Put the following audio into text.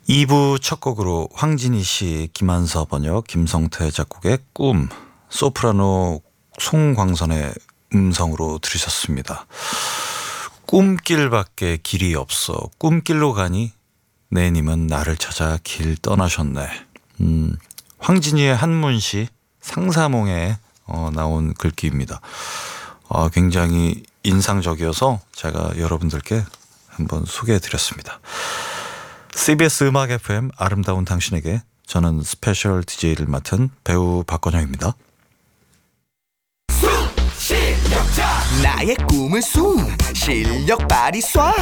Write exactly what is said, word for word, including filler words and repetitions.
이 부 첫 곡으로 황진희 씨, 김한서 번역, 김성태 작곡의 꿈, 소프라노 송광선의 음성으로 들으셨습니다. 꿈길밖에 길이 없어 꿈길로 가니 내님은 나를 찾아 길 떠나셨네. 음, 황진희의 한문시 상사몽에 어, 나온 글귀입니다. 어, 굉장히 인상적이어서 제가 여러분들께 한번 소개해드렸습니다. 씨비에스 음악 에프엠 아름다운 당신에게, 저는 스페셜 디제이를 맡은 배우 박건영입니다. 나의 꿈은 숨 실력 발휘 쏴